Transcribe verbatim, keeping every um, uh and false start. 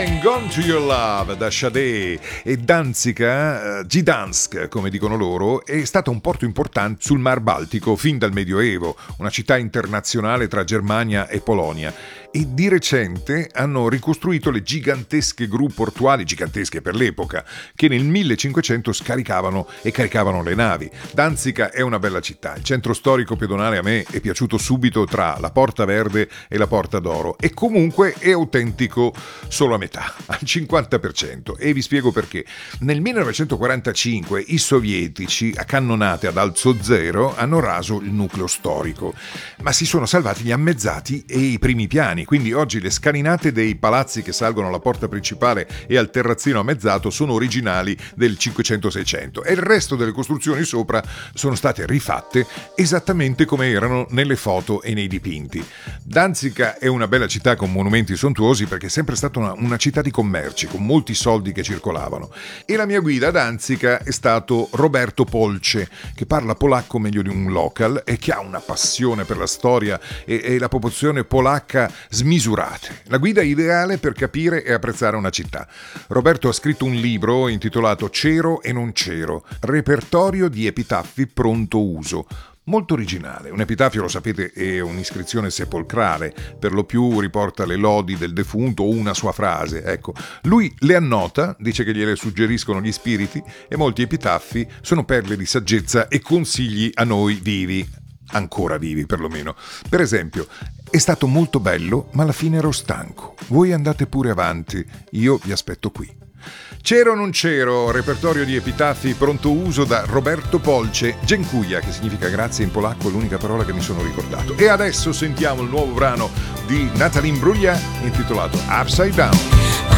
Gone to Your Love da Sade. E Danzica, uh, Gdansk come dicono loro, è stato un porto importante sul Mar Baltico fin dal Medioevo, una città internazionale tra Germania e Polonia. E di recente hanno ricostruito le gigantesche gru portuali, gigantesche per l'epoca, che nel millecinquecento scaricavano e caricavano le navi. Danzica è una bella città, il centro storico pedonale a me è piaciuto subito tra la Porta Verde e la Porta d'Oro, e comunque è autentico solo a metà, al cinquanta per cento, e vi spiego perché. Nel millenovecentoquarantacinque i sovietici, a cannonate ad alzo zero, hanno raso il nucleo storico, ma si sono salvati gli ammezzati e i primi piani. Quindi oggi le scalinate dei palazzi che salgono alla porta principale e al terrazzino ammezzato sono originali del cinquecento seicento, e il resto delle costruzioni sopra sono state rifatte esattamente come erano nelle foto e nei dipinti. Danzica è una bella città con monumenti sontuosi perché è sempre stata una, una città di commerci, con molti soldi che circolavano. E la mia guida a Danzica è stato Roberto Polce, che parla polacco meglio di un local e che ha una passione per la storia e, e la popolazione polacca smisurate. La guida ideale per capire e apprezzare una città. Roberto ha scritto un libro intitolato C'ero e non c'ero, repertorio di epitaffi pronto uso. Molto originale. Un epitafio, lo sapete, è un'iscrizione sepolcrale, per lo più riporta le lodi del defunto o una sua frase. Ecco, lui le annota, dice che gliele suggeriscono gli spiriti, e molti epitaffi sono perle di saggezza e consigli a noi vivi, ancora vivi perlomeno. Per esempio: è stato molto bello, ma alla fine ero stanco. Voi andate pure avanti, io vi aspetto qui. C'ero o non c'ero, repertorio di epitaffi pronto uso da Roberto Polce. Dziękuję, che significa grazie in polacco, è l'unica parola che mi sono ricordato. E adesso sentiamo il nuovo brano di Natalie Imbruglia intitolato Upside Down.